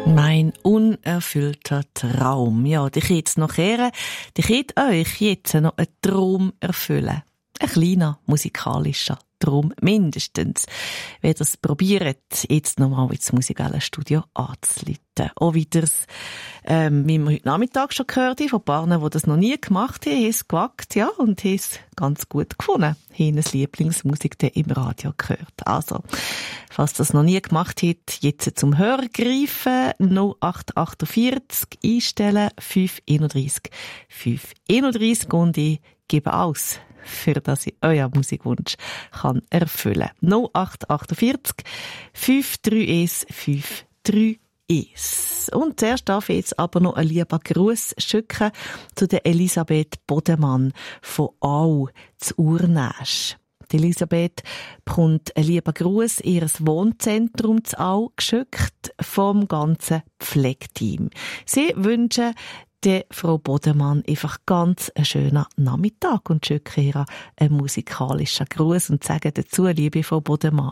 Mein unerfüllter Traum. Ja, ich jetzt noch hören. Ich hätte euch jetzt noch einen Traum erfüllen. Ein kleiner musikalischer Traum mindestens. Wenn ihr es probiert, jetzt nochmal ins Musikwellenstudio anzuleiten. Auch wieder, wie wir heute Nachmittag schon gehört haben, von Paaren, die das noch nie gemacht haben, haben es gewagt, ja, und haben es ganz gut gefunden. Haben das Lieblingsmusik im Radio gehört. Also, falls das noch nie gemacht habt, jetzt zum Hörer greifen, 0848 einstellen, 531 531 und ich gebe aus, für dass ich euer Musikwunsch kann erfüllen. 0848 531 531. Und zuerst darf ich jetzt aber noch einen lieben Gruß schicken zu der Elisabeth Bodemann von Au zu Urnäsch. Die Elisabeth bekommt einen lieben Gruß in ihr Wohnzentrum zu Au geschickt vom ganzen Pflegeteam. Sie wünschen der Frau Bodemann einfach ganz einen schönen Nachmittag und schicken ihr einen musikalischen Gruß und sagen dazu, liebe Frau Bodemann,